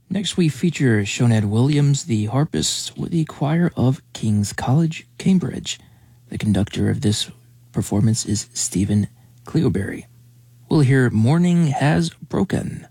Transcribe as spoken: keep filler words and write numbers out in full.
Next, we feature Shoned Williams, the harpist with the choir of King's College, Cambridge. The conductor of this performance is Stephen Cleoberry. We'll hear Morning Has Broken.